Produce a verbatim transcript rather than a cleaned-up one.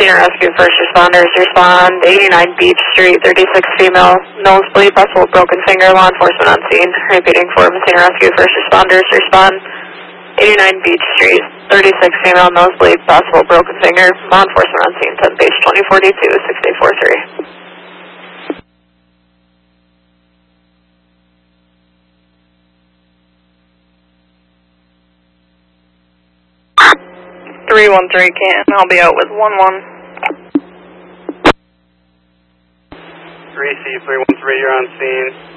Messina Rescue first responders, respond eighty-nine Beach Street, thirty-six female, nosebleed, possible broken finger, law enforcement on scene. Repeating for Messina Rescue first responders, respond eighty-nine Beach Street, thirty-six female, nosebleed, possible broken finger, law enforcement on scene, ten base twenty forty-two, six eight four three. three one three Canton, I'll be out with one one. three C three one three, you're on scene.